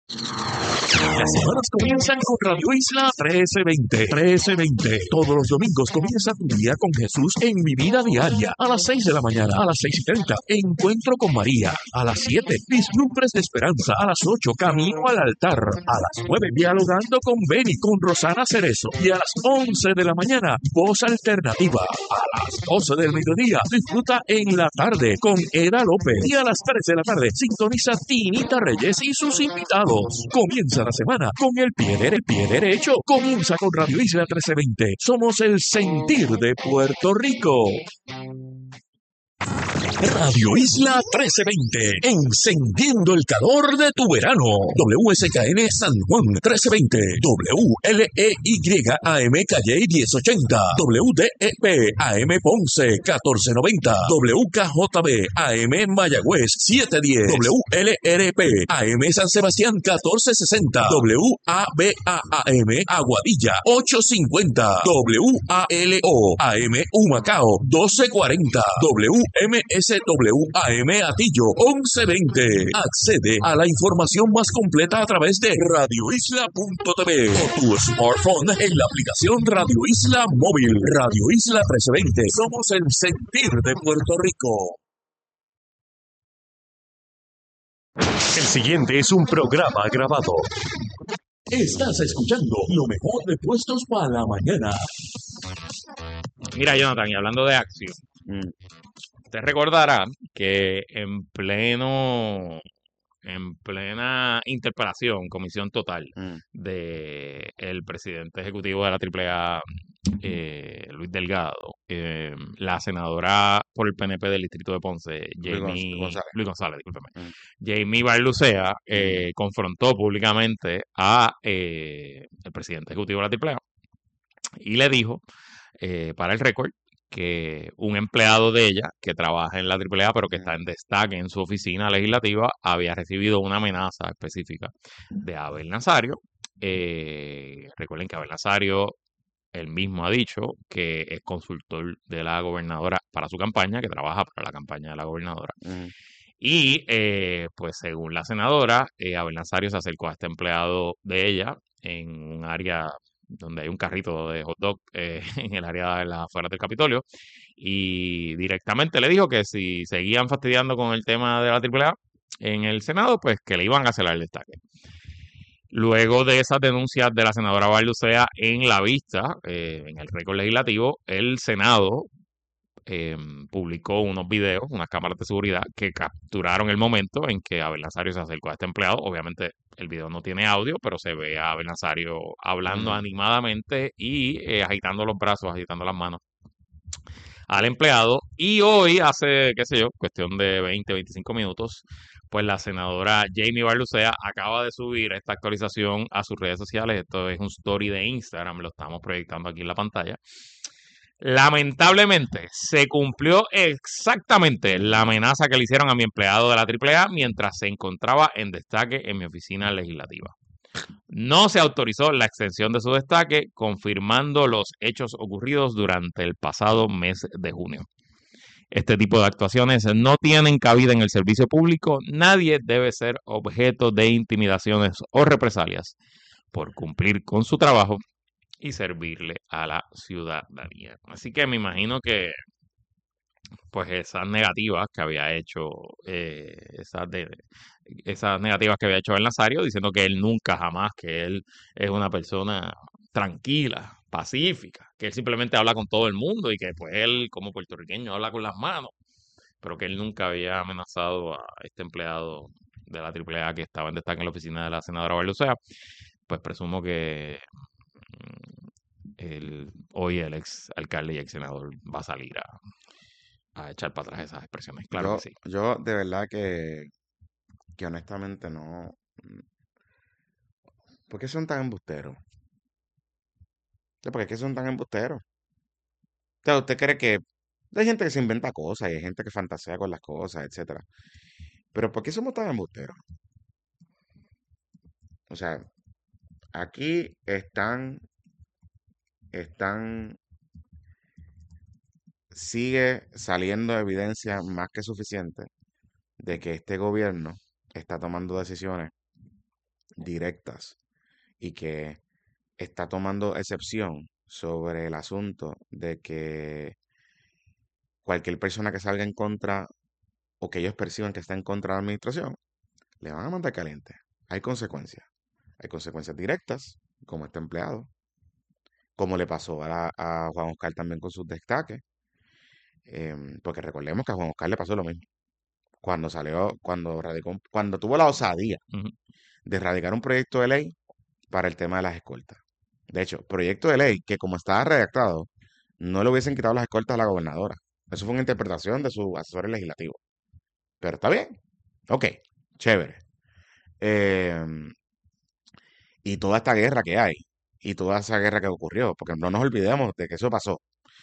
Las semanas comienzan con Radio Isla 1320. Todos los domingos comienza tu día con Jesús en Mi Vida Diaria. A las 6 de la mañana, a las 6:30, Encuentro con María. A las 7, Vislumbres de Esperanza. A las 8, Camino al Altar. A las 9, Dialogando con Beni, con Rosana Cerezo. Y a las 11 de la mañana, Voz Alternativa. A las 12 del mediodía, disfruta en la tarde con Eda López. Y a las 3 de la tarde, sintoniza Tinita Reyes y sus invitados. Comienza la semana con el pie derecho. Comienza con Radio Isla 1320. Somos el sentir de Puerto Rico. Radio Isla 1320, encendiendo el calor de tu verano. WSKN San Juan 1320, WLEY AM Calle 1080, WDEP AM Ponce 1490, WKJB AM Mayagüez 710, WLRP AM San Sebastián 1460, WABA AM Aguadilla 850, WALO AM Humacao 1240, MSWAM Atillo 1120. Accede a la información más completa a través de radioisla.tv o tu smartphone en la aplicación Radio Isla Móvil. Radio Isla 1320. Somos el sentir de Puerto Rico. El siguiente es un programa grabado. Estás escuchando lo mejor de Puestos para la Mañana. Mira, Jonathan, y hablando de acción, usted recordará que en plena interpelación, comisión total de el presidente ejecutivo de la AAA, Luis Delgado, la senadora por el PNP del distrito de Ponce, Luis González, discúlpeme, Jamie Barlucea, confrontó públicamente a el presidente ejecutivo de la AAA y le dijo, para el récord, que un empleado de ella que trabaja en la AAA pero que está en destaque en su oficina legislativa había recibido una amenaza específica de Abel Nazario. Recuerden que Abel Nazario, él mismo ha dicho que es consultor de la gobernadora para su campaña, que trabaja para la campaña de la gobernadora. Y pues según la senadora, Abel Nazario se acercó a este empleado de ella en un área donde hay un carrito de hot dog en el área de las afueras del Capitolio, y directamente le dijo que si seguían fastidiando con el tema de la AAA en el Senado, pues que le iban a hacer el destaque. Luego de esas denuncias de la senadora Barlucea en la vista, en el récord legislativo, el Senado publicó unos videos, unas cámaras de seguridad que capturaron el momento en que Abel Nazario se acercó a este empleado. Obviamente el video no tiene audio, pero se ve a Abel Nazario hablando animadamente y agitando los brazos, agitando las manos al empleado. Y hoy, hace, qué sé yo, cuestión de 20, 25 minutos, pues la senadora Jamie Barlucea acaba de subir esta actualización a sus redes sociales. Esto es un story de Instagram, lo estamos proyectando aquí en la pantalla. Lamentablemente, se cumplió exactamente la amenaza que le hicieron a mi empleado de la AAA mientras se encontraba en destaque en mi oficina legislativa. No se autorizó la extensión de su destaque, confirmando los hechos ocurridos durante el pasado mes de junio. Este tipo de actuaciones no tienen cabida en el servicio público. Nadie debe ser objeto de intimidaciones o represalias por cumplir con su trabajo y servirle a la ciudadanía. Así que me imagino que pues esas negativas que había hecho, esas negativas que había hecho el Nazario, diciendo que él nunca jamás, que él es una persona tranquila, pacífica, que él simplemente habla con todo el mundo y que pues él como puertorriqueño habla con las manos, pero que él nunca había amenazado a este empleado de la AAA que estaba en destaque en la oficina de la senadora Barlucea. Pues presumo que hoy el ex alcalde y ex senador va a salir a echar para atrás esas expresiones. Claro que sí. Yo de verdad que honestamente no. ¿Por qué son tan embusteros? ¿Por qué son tan embusteros? O sea, ¿usted cree que hay gente que se inventa cosas y hay gente que fantasea con las cosas, etcétera? Pero ¿por qué somos tan embusteros? O sea, aquí sigue saliendo evidencia más que suficiente de que este gobierno está tomando decisiones directas y que está tomando excepción sobre el asunto de que cualquier persona que salga en contra o que ellos perciban que está en contra de la administración, le van a mandar caliente. Hay consecuencias. Hay consecuencias directas, como este empleado, como le pasó a Juan Oscar también con sus destaques. Porque recordemos que a Juan Oscar le pasó lo mismo. Cuando salió, cuando tuvo la osadía Ujú. de radicar un proyecto de ley para el tema de las escoltas. De hecho, proyecto de ley que como estaba redactado, no le hubiesen quitado las escoltas a la gobernadora. Eso fue una interpretación de su asesor legislativo. Pero está bien. Ok, chévere. Em, y toda esta guerra que hay, y toda esa guerra que ocurrió, porque no nos olvidemos de que eso pasó.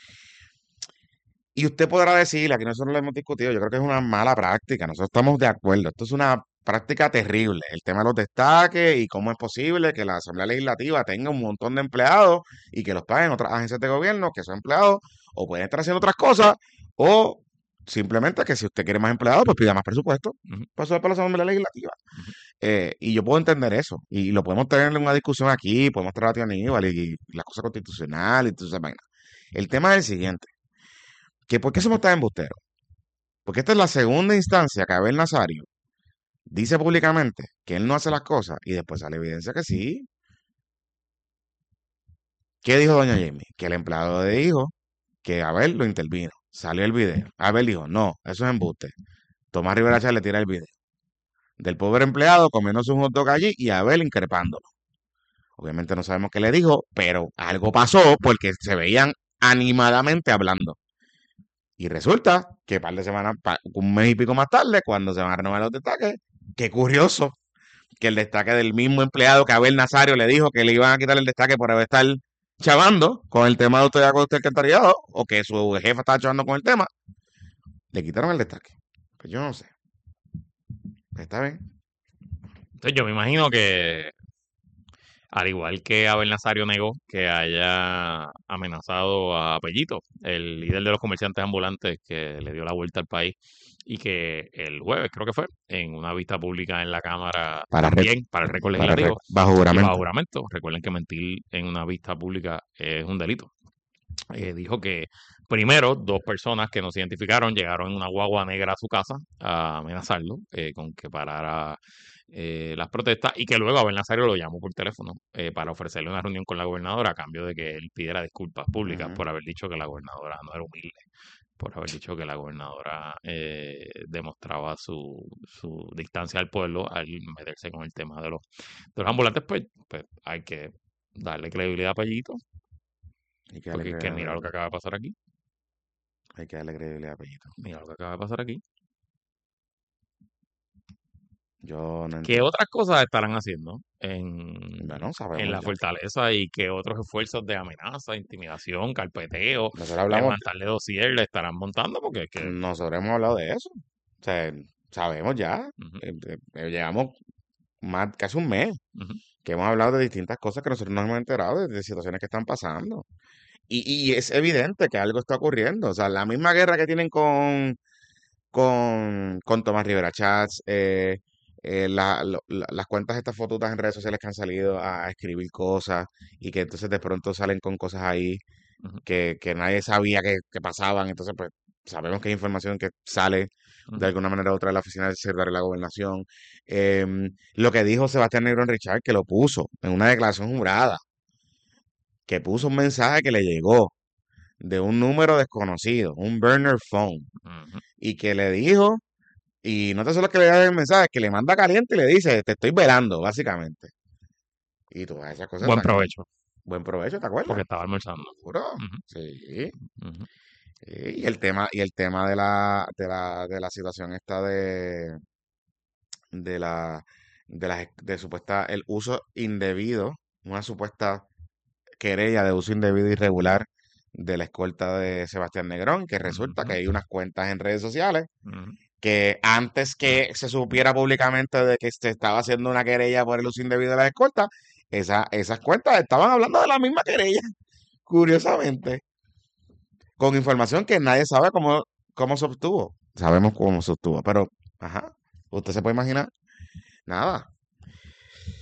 Y usted podrá decir, aquí nosotros lo hemos discutido, yo creo que es una mala práctica, nosotros estamos de acuerdo, esto es una práctica terrible, el tema de los destaques y cómo es posible que la Asamblea Legislativa tenga un montón de empleados y que los paguen otras agencias de gobierno, que son empleados, o pueden estar haciendo otras cosas, o simplemente que si usted quiere más empleados, pues pida más presupuesto Ujú. para eso es para la Asamblea Legislativa. Ujú. Y yo puedo entender eso, y lo podemos tener en una discusión aquí, podemos traer a Tío Aníbal y la cosa constitucional y toda esa vaina. El tema es el siguiente, que ¿por qué somos tan embusteros? Porque esta es la segunda instancia que Abel Nazario dice públicamente que él no hace las cosas y después sale evidencia que sí. ¿Qué dijo doña Jamie? Que el empleado le dijo que Abel lo intervino. Salió el video. Abel dijo, no, eso es embuste. Tomás Rivera Chávez le tira el video del pobre empleado comiéndose un hot dog allí y Abel increpándolo. Obviamente no sabemos qué le dijo, pero algo pasó porque se veían animadamente hablando. Y resulta que par de semanas, un mes y pico más tarde, cuando se van a renovar los destaques, qué curioso que el destaque del mismo empleado que Abel Nazario le dijo que le iban a quitar el destaque por haber estar chavando con el tema de usted con usted secretariado, o que su jefa estaba chavando con el tema, le quitaron el destaque. Pues yo no sé. Está bien. Entonces yo me imagino que, al igual que Abel Nazario negó que haya amenazado a Pellito, el líder de los comerciantes ambulantes que le dio la vuelta al país, y que el jueves, creo que fue, en una vista pública en la Cámara, Para también para el récord para legislativo bajo y bajo juramento. juramento. Recuerden que mentir en una vista pública es un delito. Dijo que primero 2 personas que no se identificaron llegaron en una guagua negra a su casa a amenazarlo con que parara las protestas, y que luego Abel Nazario lo llamó por teléfono para ofrecerle una reunión con la gobernadora a cambio de que él pidiera disculpas públicas Ujú. por haber dicho que la gobernadora no era humilde, por haber dicho que la gobernadora demostraba su distancia al pueblo al meterse con el tema de los ambulantes. Pues hay que darle credibilidad a Pellito, Hay que darle porque que mira lo que credibilidad. acaba de pasar aquí. Hay que darle credibilidad a Pellito. Mira lo que acaba de pasar aquí. Yo no ¿Qué entiendo. otras cosas estarán haciendo en Bueno, en sabemos la ya. fortaleza, y qué otros esfuerzos de amenaza, intimidación, carpeteo, Nosotros hablamos, levantarle dossier le estarán montando? Porque es que... nosotros hemos hablado de eso. O sea, sabemos ya. Ujú, Llevamos más, casi un mes ujú, que hemos hablado de distintas cosas que nosotros nos hemos enterado de situaciones que están pasando. Y es evidente que algo está ocurriendo. O sea, la misma guerra que tienen con Tomás Rivera Chats, las cuentas de estas fotutas en redes sociales que han salido a escribir cosas y que entonces de pronto salen con cosas ahí ujú, que nadie sabía que pasaban. Entonces, pues sabemos que hay información que sale de ujú, alguna manera u otra de la Oficina del Secretario de la Gobernación. Lo que dijo Sebastián Negrón Richard, que lo puso en una declaración jurada, que puso un mensaje que le llegó de un número desconocido, un burner phone, ujú. y que le dijo, y no te solo que le da el mensaje, que le manda caliente y le dice, te estoy velando, básicamente. Y todas esas cosas Buen están ahí. provecho, Buen provecho, ¿te acuerdas? porque estaba almorzando. Seguro. Ujú, Sí. ujú, Y el tema de la situación esta de la, de supuesta, el uso indebido, una supuesta querella de uso indebido y irregular de la escolta de Sebastián Negrón, que resulta que ujú, hay unas cuentas en redes sociales ujú. que antes que se supiera públicamente de que se estaba haciendo una querella por el uso indebido de la escolta, esas cuentas estaban hablando de la misma querella, curiosamente, con información que nadie sabe cómo se obtuvo. Sabemos cómo se obtuvo, pero, ajá, usted se puede imaginar, nada.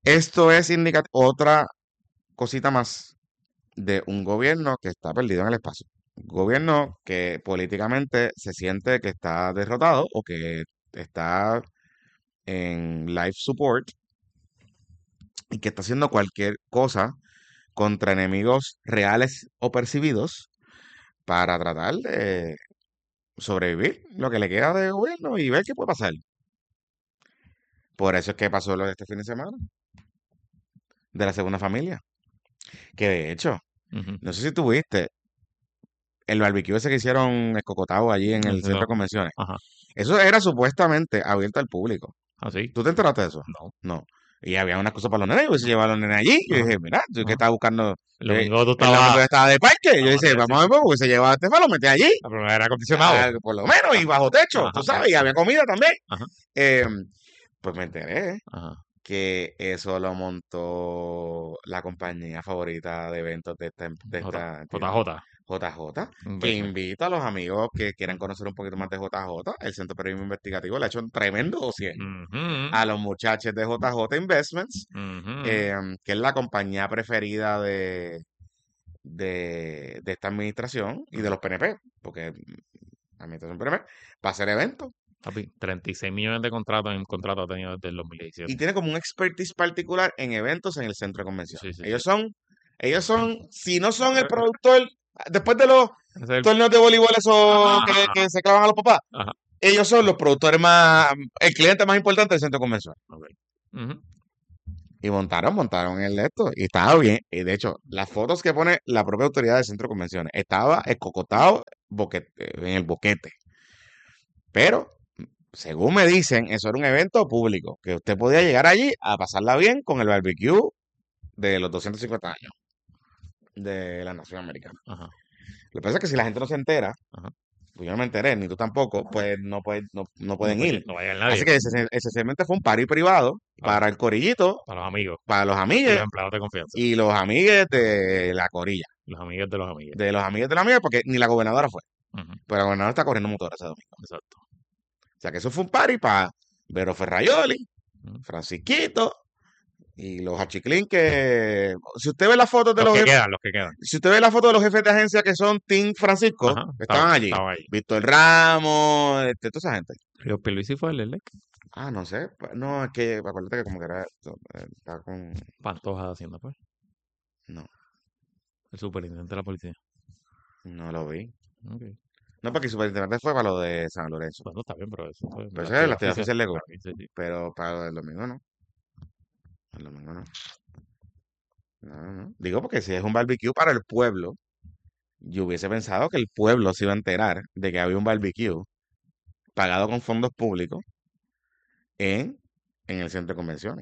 Esto es otra cosita más de un gobierno que está perdido en el espacio. Un gobierno que políticamente se siente que está derrotado o que está en life support y que está haciendo cualquier cosa contra enemigos reales o percibidos para tratar de sobrevivir lo que le queda de gobierno y ver qué puede pasar. Por eso es que pasó lo de este fin de semana, de la segunda familia. Que de hecho, no sé si tú viste el barbecue ese que hicieron escocotado allí en el centro de convenciones. Ajá. Eso era supuestamente abierto al público. ¿Ah, sí? ¿Tú te enteraste de eso? No. No. Y había unas cosas para los nenes, y se llevaban a los nenes allí. Y yo dije, mira, tú que estabas buscando. El domingo tú El domingo estaba de parque. Yo dije, vamos a ver, porque se llevaba a Estefan, lo metí allí. La primera era acondicionado. Por lo menos, y bajo techo, tú sabes, y había comida también. Ajá. Pues me enteré Ajá. que eso lo montó la compañía favorita de eventos de esta JJ. JJ, que invita a los amigos que quieran conocer un poquito más de JJ. El Centro de Periodismo Investigativo le ha hecho un tremendo dossier a los muchachos de JJ Investments, que es la compañía preferida de esta administración y de los PNP, porque la administración PNP va a hacer eventos. Papi, 36 millones de contratos en contrato ha tenido desde el 2017. Y tiene como un expertise particular en eventos en el centro de convenciones. Sí, ellos son, si no son el productor, después de los torneos de voleibol esos que se clavan a los papás, ellos son los productores el cliente más importante del centro de convenciones. Y montaron el esto, y estaba bien. Y de hecho, las fotos que pone la propia autoridad del centro de convenciones, estaba escocotado en el boquete. Pero según me dicen, eso era un evento público, que usted podía llegar allí a pasarla bien con el barbecue de los 250 años de la nación americana. Lo que pasa es que si la gente no se entera, pues yo no me enteré, ni tú tampoco, pues no pueden ir. No vaya nadie. Así que esencialmente fue un party privado para el corillito, para los amigos, para los amigos y los empleados de confianza, y los amigues de la corilla. Los amigos de los amigos. De los amigos de la amiga, porque ni la gobernadora fue. Pero la gobernadora está corriendo motor ese domingo. Exacto. O sea que eso fue un party para Vero Ferraioli, Francisquito y los achiclín que... Si usted ve las fotos de los que quedan. Si usted ve las fotos de los jefes de agencia que son Team Francisco, estaban allí. Víctor Ramos, toda esa gente. Río Pierluisi fue el ELEC. Ah, no sé. No, es que acuérdate que como que estaba con... Pantoja de Hacienda, pues. No. El superintendente de la policía. No lo vi. Okay. No, porque el superintendente fue para lo de San Lorenzo. Bueno, está bien, pero eso fue... Pero eso es la actividad oficial de gobierno. Sí. Pero para el domingo no. El domingo no. No. Digo porque si es un barbecue para el pueblo, yo hubiese pensado que el pueblo se iba a enterar de que había un barbecue pagado con fondos públicos en el centro de convenciones.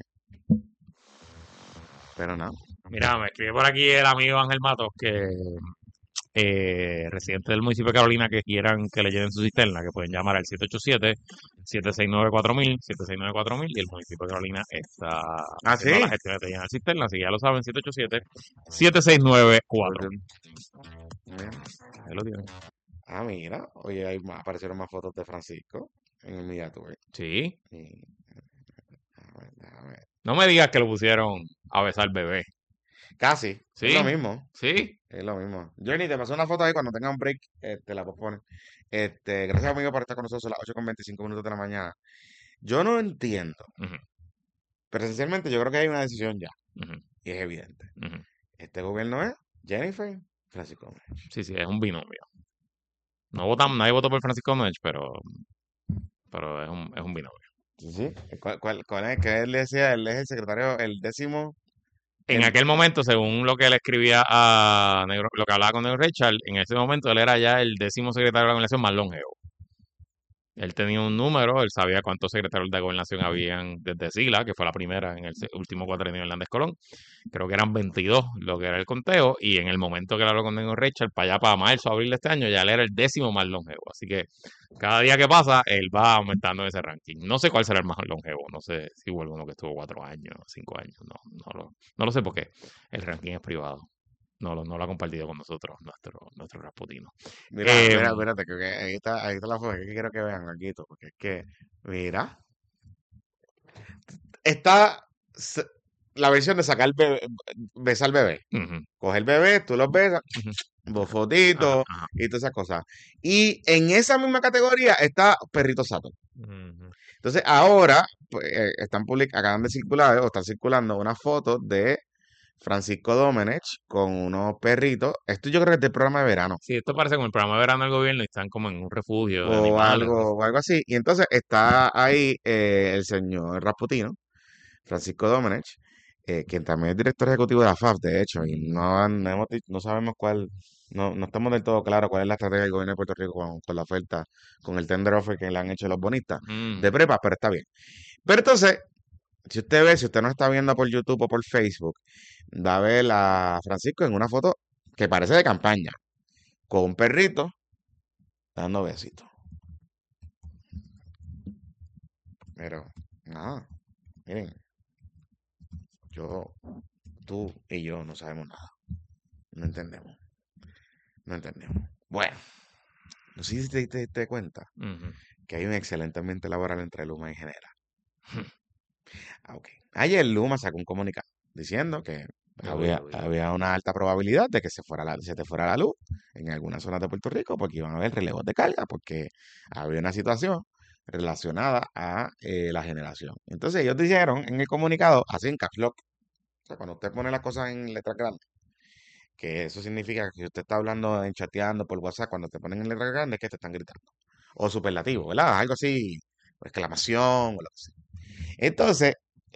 Pero no. Mira, me escribe por aquí el amigo Ángel Matos que residentes del municipio de Carolina que quieran que le lleven su cisterna, que pueden llamar al 787-769-4000, 769-4000, y el municipio de Carolina está haciendo las gestiones de llenar cisterna, así que ya lo saben, 787-769-4000. Ahí lo tienen. Ah, mira, oye, ahí aparecieron más fotos de Francisco en el Media Tour. Sí. No me digas que lo pusieron a besar bebé. Casi. ¿Sí? Es lo mismo. Sí. Es lo mismo. Johnny, te pasó una foto ahí cuando tenga un break, te la pospones. Gracias, amigo, por estar con nosotros a las 8:25 de la mañana. Yo no entiendo. Pero esencialmente yo creo que hay una decisión ya. Y es evidente. Este gobierno es Jennifer Francisco Mech. Sí, es un binomio. Nadie votó por Francisco Mech, pero es un binomio. Sí. ¿Cuál es? Que él decía, él es el secretario, el 10º. En aquel momento, según lo que él escribía a Negro, lo que hablaba con Negro Richard, en ese momento él era ya el 10º secretario de la gobernación más longevo. Él tenía un número, él sabía cuántos secretarios de gobernación habían desde Sila, que fue la primera en el último cuatrenio de Hernández Colón. Creo que eran 22 lo que era el conteo, y en el momento que él habló con Negro Richard, para allá, para marzo, abril de este año, ya él era el 10º más longevo. Así que cada día que pasa, él va aumentando ese ranking. No sé cuál será el más longevo, no sé si hubo alguno que estuvo 4 años, 5 años, no lo sé porque el ranking es privado. No lo ha compartido con nosotros, nuestro Rasputino. Mira, espérate, que ahí está la foto, que quiero que vean aquí, porque es que, mira, está la versión de sacar besar al bebé. Coge el bebé, tú los besas, dos fotitos y todas esas cosas. Y en esa misma categoría está Perrito Sato. Entonces ahora pues, acaban de circular o están circulando unas fotos de Francisco Domenech con unos perritos. Esto yo creo que es del programa de verano. Sí, esto parece como el programa de verano del gobierno y están como en un refugio de O animales. algo así. Y entonces está ahí el señor Rasputino, Francisco Domenech, quien también es director ejecutivo de la FAF, de hecho, y no sabemos no estamos del todo claros cuál es la estrategia del gobierno de Puerto Rico con la oferta, con el tender offer que le han hecho los bonistas de prepa, pero está bien. Pero entonces, si usted no está viendo por YouTube o por Facebook, va a ver a Francisco en una foto que parece de campaña, con un perrito dando besitos. Pero, nada, miren, tú y yo no sabemos nada. No entendemos. Bueno, no sé si te diste cuenta que hay un excelente ambiente laboral entre Luma y Genera. Ok. Ayer Luma sacó un comunicado diciendo que había una alta probabilidad de que se te fuera la luz en algunas zonas de Puerto Rico porque iban a haber relevos de carga, porque había una situación relacionada a la generación. Entonces ellos dijeron en el comunicado, así en caps lock, o sea, cuando usted pone las cosas en letras grandes, que eso significa que si usted está hablando, chateando por WhatsApp, cuando te ponen en letras grandes, es que te están gritando. O superlativo, ¿verdad? Algo así, o exclamación, o lo que sea. Entonces,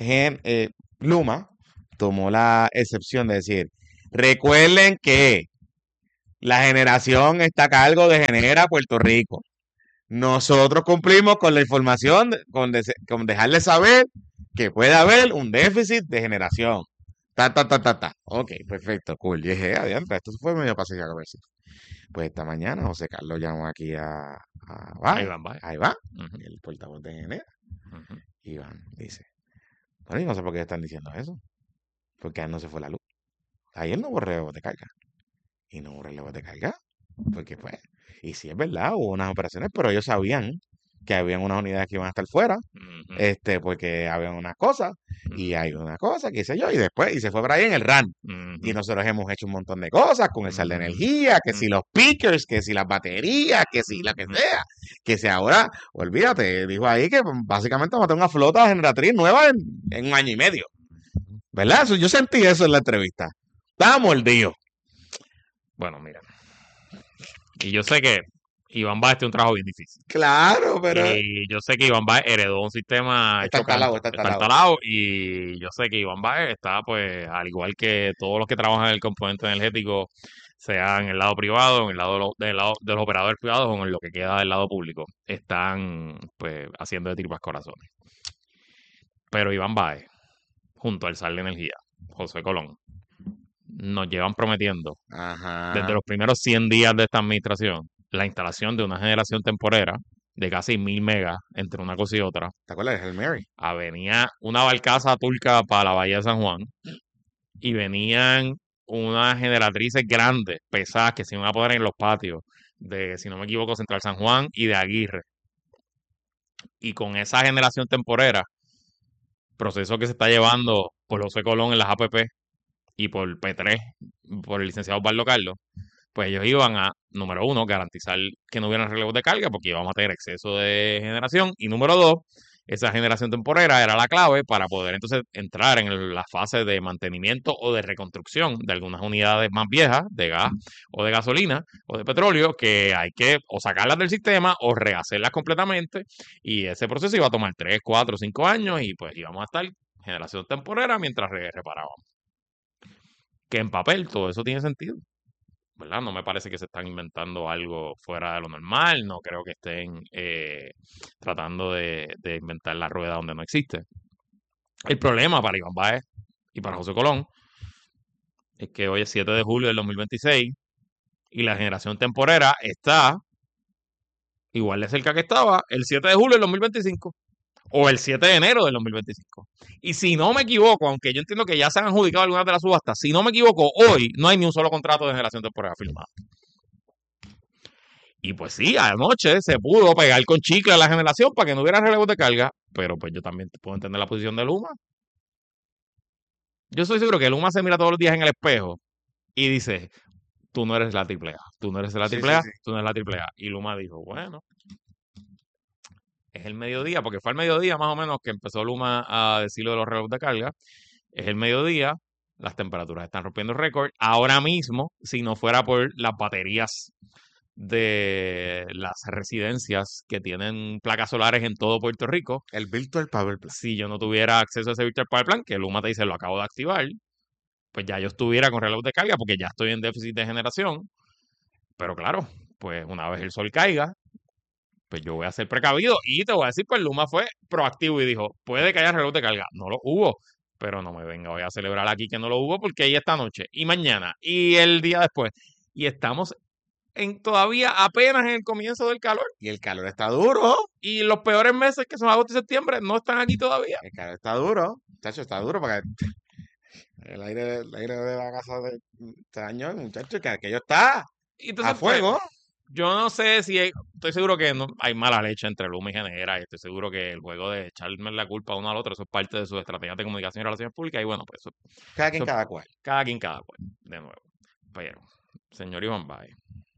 Luma tomó la excepción de decir, recuerden que la generación está a cargo de Genera Puerto Rico. Nosotros cumplimos con la información, con dejarle saber que puede haber un déficit de generación. Ok, perfecto, cool. Y dije, adiante, esto fue medio pasillo a ver si. Pues esta mañana José Carlos llamó aquí a Iván Baez. Ahí va, el portavoz de Genera. Iván dice, bueno, y no sé por qué están diciendo eso. Porque a él no se fue la luz. Ayer no hubo relevos de carga. Y no hubo relevos de carga. Porque pues, y sí es verdad, hubo unas operaciones, pero ellos sabían que habían unas unidades que iban a estar fuera, porque habían unas cosas, y hay una cosa, qué sé yo, y después, y se fue por ahí en el RAN. Y nosotros hemos hecho un montón de cosas con el sal de energía, que si los pickers, que si las baterías, que si la que sea, que si ahora, olvídate, dijo ahí que básicamente vamos a tener una flota generatriz nueva en un año y medio. ¿Verdad? Yo sentí eso en la entrevista. Estaba mordido. Bueno, mira. Y yo sé que Iván Baez tiene un trabajo bien difícil. Claro, pero... Y yo sé que Iván Baez heredó un sistema está instalado. Y yo sé que Iván Baez está, pues, al igual que todos los que trabajan en el componente energético, sea en el lado privado, en el lado de los operadores privados o en lo que queda del lado público, están, pues, haciendo de tripas corazones. Pero Iván Baez, junto al Sal de Energía, José Colón, nos llevan prometiendo desde los primeros 100 días de esta administración la instalación de una generación temporera de casi 1000 megas entre una cosa y otra. ¿Te acuerdas de Hail Mary? Venía una barcaza turca para la Bahía de San Juan y venían unas generatrices grandes, pesadas, que se iban a poner en los patios de, si no me equivoco, Central San Juan y de Aguirre. Y con esa generación temporera, proceso que se está llevando por José Colón en las APP y por P3, por el licenciado Osvaldo Carlos, pues ellos iban a, número uno, garantizar que no hubieran relevos de carga porque íbamos a tener exceso de generación. Y número dos, esa generación temporera era la clave para poder entonces entrar en la fase de mantenimiento o de reconstrucción de algunas unidades más viejas de gas o de gasolina o de petróleo que hay que o sacarlas del sistema o rehacerlas completamente. Y ese proceso iba a tomar 3, 4, 5 años y pues íbamos a estar generación temporera mientras reparábamos. Que en papel todo eso tiene sentido, ¿verdad? No me parece que se están inventando algo fuera de lo normal, no creo que estén tratando de inventar la rueda donde no existe. El problema para Iván Baez y para José Colón es que hoy es 7 de julio del 2026 y la generación temporera está igual de cerca que estaba el 7 de julio del 2025. O el 7 de enero del 2025. Y si no me equivoco, aunque yo entiendo que ya se han adjudicado algunas de las subastas, si no me equivoco, hoy no hay ni un solo contrato de generación temporal firmado. Y pues sí, anoche se pudo pegar con chicle a la generación para que no hubiera relevos de carga, pero pues yo también puedo entender la posición de Luma. Yo estoy seguro que Luma se mira todos los días en el espejo y dice, tú no eres la triple A, tú no eres la Sí, triple sí, A, sí. tú no eres la triple A. Y Luma dijo, bueno, es el mediodía, porque fue al mediodía más o menos que empezó Luma a decir lo de los relojes de carga. Es el mediodía, las temperaturas están rompiendo récord. Ahora mismo, si no fuera por las baterías de las residencias que tienen placas solares en todo Puerto Rico, El Virtual Power Plant. si yo no tuviera acceso a ese Virtual Power Plant, que Luma te dice lo acabo de activar, pues ya yo estuviera con reloj de carga porque ya estoy en déficit de generación. Pero claro, pues una vez el sol caiga, pues yo voy a ser precavido y te voy a decir, pues Luma fue proactivo y dijo, puede que haya reloj de carga. No lo hubo, pero no me venga, voy a celebrar aquí que no lo hubo porque ahí esta noche y mañana y el día después. Y estamos todavía apenas en el comienzo del calor. Y el calor está duro. Y los peores meses, que son agosto y septiembre, no están aquí todavía. El calor está duro. Chacho, está duro porque el aire de la casa de este año, muchacho, que aquello está Y entonces, a fuego. yo no sé si estoy seguro que no, hay mala leche entre Luma y Genera, y estoy seguro que el juego de echarme la culpa uno al otro, eso es parte de su estrategia de comunicación y relaciones públicas, y bueno, pues eso, Cada quien, eso cada cual. cada quien, cada cual, de nuevo. Pero, señor Iván Baez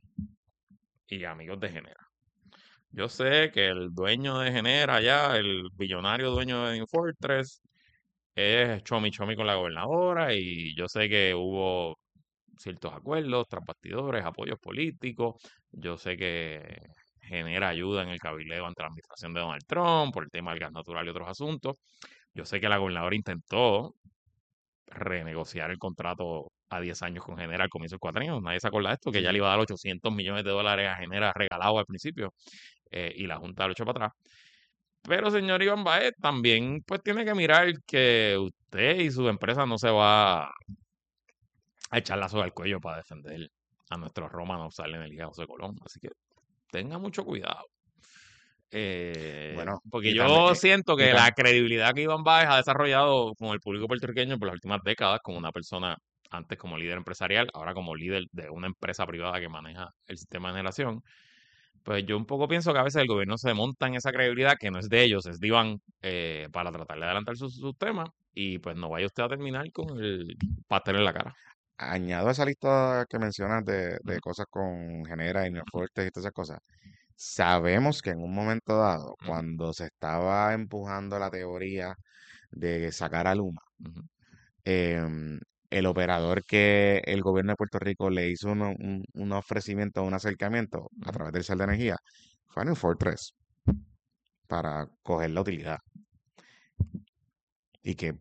y amigos de Genera, yo sé que el dueño de Genera ya, el billonario dueño de New Fortress, es chomi chomi con la gobernadora, y yo sé que hubo ciertos acuerdos tras bastidores, apoyos políticos. Yo sé que Genera ayuda en el cabildeo ante la administración de Donald Trump por el tema del gas natural y otros asuntos. Yo sé que la gobernadora intentó renegociar el contrato a 10 años con Genera al comienzo del cuatrienio. Nadie se acuerda de esto, que ya le iba a dar $800 millones a Genera regalado al principio, y la Junta lo echó para atrás. Pero, señor Iván Baez, también pues tiene que mirar que usted y su empresa no se va a echar la soga al cuello para defender a nuestros romanos salen el hija José Colón. Así que tenga mucho cuidado. Bueno, Porque y yo también, siento y que la tam- credibilidad que Iván Báez ha desarrollado con el público puertorriqueño por las últimas décadas, como una persona antes como líder empresarial, ahora como líder de una empresa privada que maneja el sistema de generación, pues yo un poco pienso que a veces el gobierno se monta en esa credibilidad que no es de ellos, es de Iván, para tratar de adelantar sus temas, y pues no vaya usted a terminar con el pastel en la cara. añado a esa lista que mencionas de Ujú, cosas con Genera y Neofortes y todas esas cosas. Sabemos que en un momento dado, ujú, cuando se estaba empujando la teoría de sacar a Luma, ujú, em, el operador que el gobierno de Puerto Rico le hizo un ofrecimiento, un acercamiento a ujú. través del Cel de Energía, fue a New Fortress para coger la utilidad y que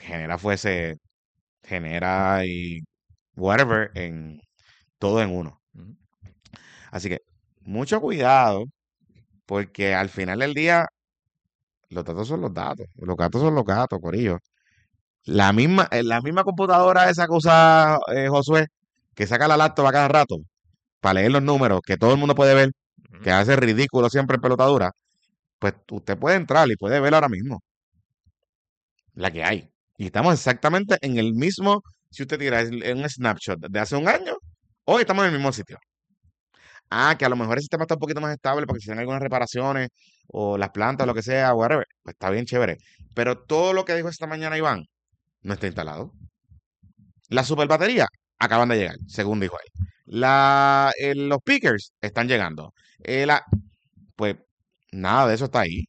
Genera y whatever en todo en uno. Ujú, Así que mucho cuidado porque al final del día los datos son los gatos son los gatos, corillo. La misma computadora esa que usa Josué, que saca la laptop a cada rato para leer los números, que todo el mundo puede ver, ujú. que hace ridículo siempre en pelotadura, pues usted puede entrar y puede ver ahora mismo la que hay. Y estamos exactamente en el mismo, si usted tira en un snapshot de hace un año, hoy estamos en el mismo sitio. Ah, que a lo mejor el sistema está un poquito más estable porque si tienen algunas reparaciones o las plantas, lo que sea, whatever, pues está bien chévere. Pero todo lo que dijo esta mañana Iván no está instalado. Las superbaterías acaban de llegar, según dijo él. Los pickers están llegando. Pues nada de eso está ahí.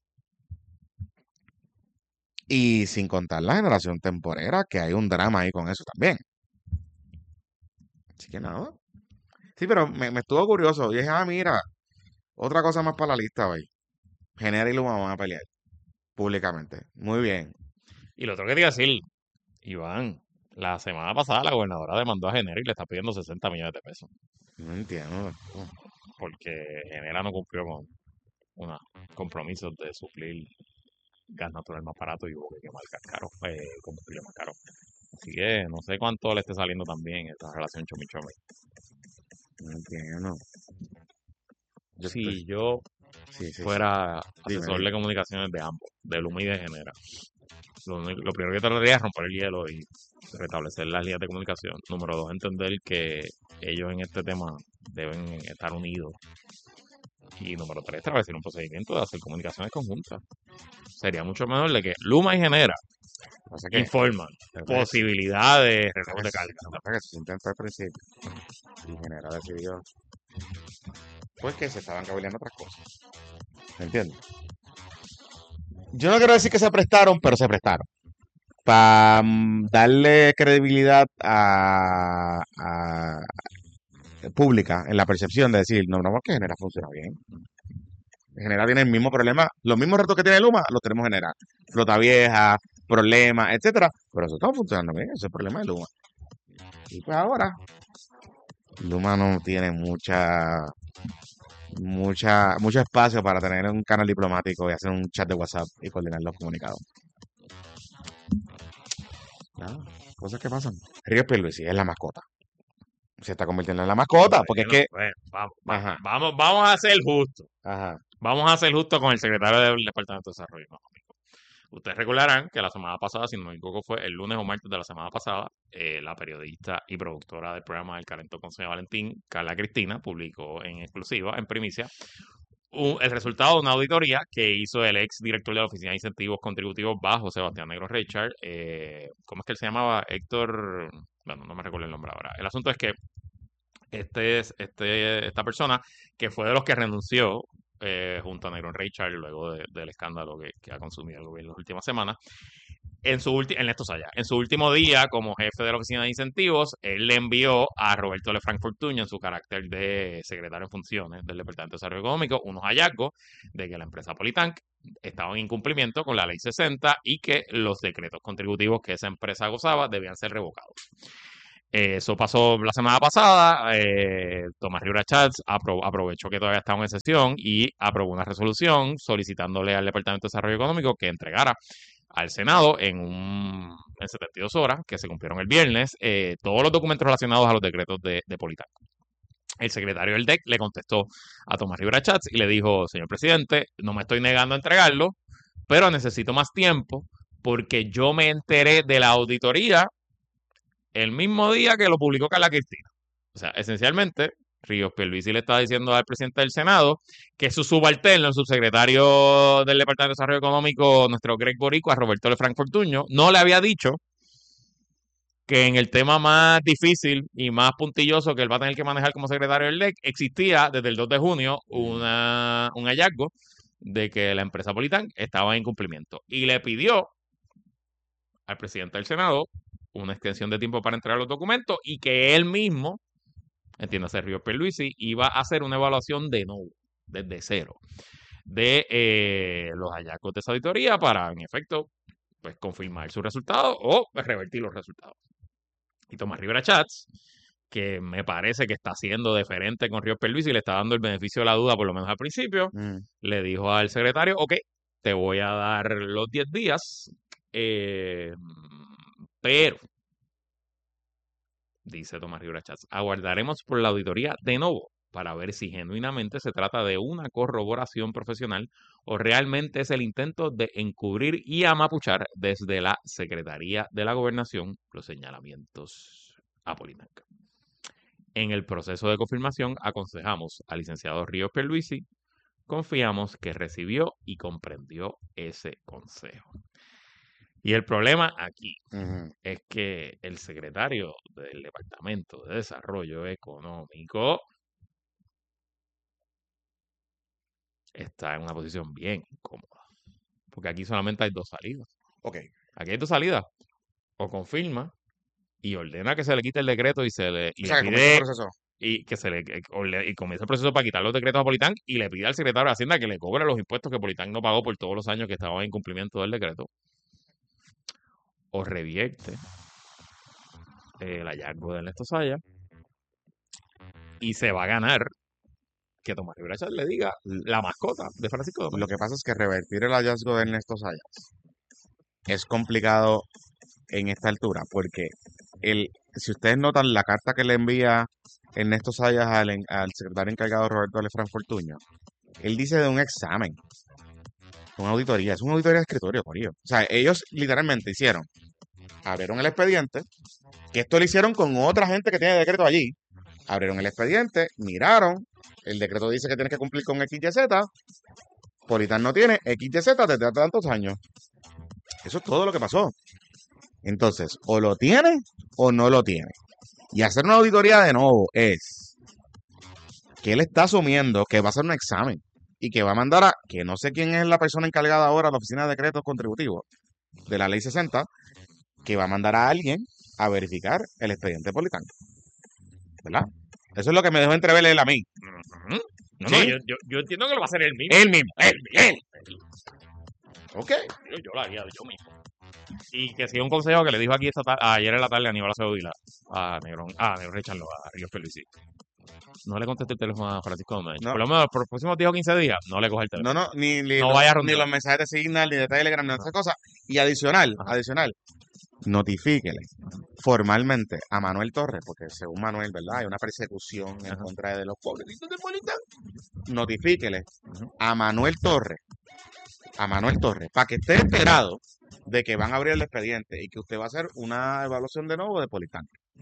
Y sin contar la generación temporera, que hay un drama ahí con eso también. Así que nada. Sí, pero me estuvo curioso. Y dije, mira, otra cosa más para la lista hoy. Genera y Luma van a pelear públicamente. Muy bien. Y lo otro que te iba a decir, Iván, la semana pasada la gobernadora demandó a Genera y le está pidiendo 60 millones de pesos, No entiendo. porque Genera no cumplió con unos compromisos de suplir gas natural más barato y hubo que quemar gas caro, combustible más caro. Así que no sé cuánto le esté saliendo también esta relación chomi-chomi. No entiendo. Yo estoy. Si yo Sí, sí, sí. fuera Dime, asesor dime. de comunicaciones de ambos, de Luma y de Genera, lo primero que trataría es romper el hielo y restablecer las líneas de comunicación. Número dos, entender que ellos en este tema deben estar unidos. Y número tres, establecer un procedimiento de hacer comunicaciones conjuntas. Sería mucho mejor de que Luma y Genera Pasa que, informan pasa que- posibilidades de relevos de carga. pasa que se intentó al principio. El ingeniero decidió pues que se estaban cableando otras cosas. ¿Me entiendes? Yo no quiero decir que se prestaron, pero se prestaron. Para darle credibilidad a pública en la percepción de decir, no, porque Genera funciona bien. Genera tiene el mismo problema, los mismos retos que tiene Luma, los tenemos Genera. Flota vieja, problemas, etcétera. Pero eso está funcionando bien, ese es el problema de Luma. Y pues ahora, Luma no tiene mucho espacio para tener un canal diplomático y hacer un chat de WhatsApp y coordinar los comunicados. Nada, cosas que pasan. Ríos Pierluisi es la mascota. Se está convirtiendo en la mascota, porque es que... Bueno, Ajá, vamos a ser justos. ajá. Vamos a ser justos con el secretario del Departamento de Desarrollo Económico. Ustedes recordarán que la semana pasada, si no me equivoco, fue el lunes o martes de la semana pasada, la periodista y productora del programa del Calentón con Señor Valentín, Carla Cristina, publicó en exclusiva, en primicia, el resultado de una auditoría que hizo el ex director de la Oficina de Incentivos Contributivos bajo Sebastián Negro Richard. ¿Cómo es que él se llamaba? Héctor, bueno, no me recuerdo el nombre ahora. El asunto es que esta persona, que fue de los que renunció junto a Negron Richard luego del escándalo que ha consumido el gobierno en las últimas semanas, en su último día como jefe de la Oficina de Incentivos, él le envió a Roberto Lefranc Fortuño, en su carácter de secretario en funciones del Departamento de Desarrollo Económico, unos hallazgos de que la empresa Politank estaba en incumplimiento con la Ley 60 y que los decretos contributivos que esa empresa gozaba debían ser revocados. Eso pasó la semana pasada. Tomás Rivera Chats aprovechó que todavía estaba en sesión y aprobó una resolución solicitándole al Departamento de Desarrollo Económico que entregara al Senado en 72 horas, que se cumplieron el viernes, todos los documentos relacionados a los decretos de Politank. El secretario del DEC le contestó a Tomás Rivera Chats y le dijo: señor presidente, no me estoy negando a entregarlo, pero necesito más tiempo porque yo me enteré de la auditoría el mismo día que lo publicó Carla Cristina. O sea, esencialmente, Ríos Pierluisi le está diciendo al presidente del Senado que su subalterno, el subsecretario del Departamento de Desarrollo Económico, nuestro Greg Boricua, Roberto Lefranc Fortuño, no le había dicho que en el tema más difícil y más puntilloso que él va a tener que manejar como secretario del DEC, existía desde el 2 de junio un hallazgo de que la empresa Politank estaba en incumplimiento. Y le pidió al presidente del Senado una extensión de tiempo para entregar los documentos y que él mismo, entiéndase Ríos Pierluisi, iba a hacer una evaluación de nuevo, desde cero, de los hallazgos de esa auditoría para, en efecto, pues confirmar sus resultados o revertir los resultados. Y Tomás Rivera Chats, que me parece que está siendo deferente con Ríos Pierluisi y le está dando el beneficio de la duda, por lo menos al principio, le dijo al secretario: ok, te voy a dar los 10 días, pero, dice Tomás Rivera Chats, aguardaremos por la auditoría de nuevo para ver si genuinamente se trata de una corroboración profesional o realmente es el intento de encubrir y amapuchar desde la Secretaría de la Gobernación los señalamientos a Politank. En el proceso de confirmación aconsejamos al licenciado Ríos Pierluisi, confiamos que recibió y comprendió ese consejo. Y el problema aquí es que el secretario del Departamento de Desarrollo Económico está en una posición bien incómoda. Porque aquí solamente hay dos salidas. Ok. Aquí hay dos salidas. O confirma y ordena que se le quite el decreto y se le pide y que se le y comienza el proceso para quitar los decretos a Politank y le pide al secretario de Hacienda que le cobre los impuestos que Politank no pagó por todos los años que estaba en cumplimiento del decreto. O revierte el hallazgo de Ernesto Saya y se va a ganar que Tomás Rivera Chats le diga la mascota de Francisco Domínguez. Lo que pasa es que revertir el hallazgo de Ernesto Sayas es complicado en esta altura, porque si ustedes notan la carta que le envía Ernesto Sayas al secretario encargado Roberto Lefranc Fortuño, él dice de un examen, una auditoría, es una auditoría de escritorio, Corillo. O sea, ellos literalmente abrieron el expediente, que esto lo hicieron con otra gente que tiene decreto allí, abrieron el expediente, miraron, el decreto dice que tienes que cumplir con XYZ, Politank no tiene XYZ desde hace tantos años. Eso es todo lo que pasó. Entonces, o lo tiene o no lo tiene. Y hacer una auditoría de nuevo es que él está asumiendo que va a hacer un examen y que va a mandar a, que no sé quién es la persona encargada ahora de la Oficina de Decretos Contributivos de la Ley 60, que va a mandar a alguien a verificar el expediente Politán. ¿Verdad? Eso es lo que me dejó entrever él a mí. No, ¿Sí? yo entiendo que lo va a hacer él mismo. Él mismo. Él. Ok. Yo lo haría yo mismo. Y que siga un consejo que le dijo aquí ayer en la tarde a Aníbal Acevedo Vilá, a Negrón Richard, a Río Felici. No le conteste el teléfono a Francisco Domínguez. No. Por lo menos por los próximos 10 o 15 días, no le coja el teléfono. No, ni vaya a ni rondar. los mensajes de Signal, ni de Telegram, ni esas cosas. Y adicional, notifíquele formalmente a Manuel Torres, porque según Manuel, ¿verdad? Hay una persecución en contra de los pobrecitos de Politán. Notifíquele a Manuel Torres, para que esté enterado de que van a abrir el expediente y que usted va a hacer una evaluación de nuevo de Politán.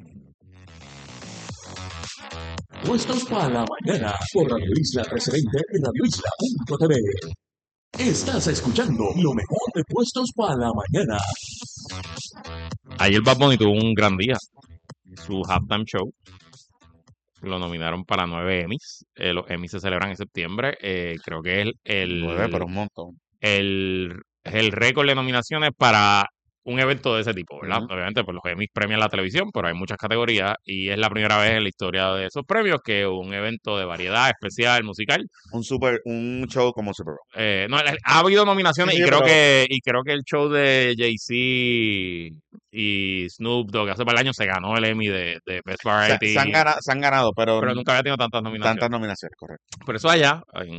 Puestos para la mañana por Radio Isla 1320 y radioisla.tv. Estás escuchando lo mejor de Puestos para la mañana. Ayer Bad Bunny tuvo un gran día. Su halftime show. Lo nominaron para 9 Emmys. Los Emmys se celebran en septiembre. Creo que es 9, pero un montón. el récord de nominaciones para un evento de ese tipo, ¿verdad? Obviamente, pues los Emmys premian la televisión, pero hay muchas categorías y es la primera vez en la historia de esos premios que un evento de variedad especial, musical. Un show como Super Bowl. No, ha habido nominaciones Sí, y creo pero- que el show de Jay-Z y Snoop Dogg hace par de años se ganó el Emmy de Best Variety. Se han ganado, pero Pero nunca había tenido tantas nominaciones. tantas nominaciones, correcto. Por eso allá,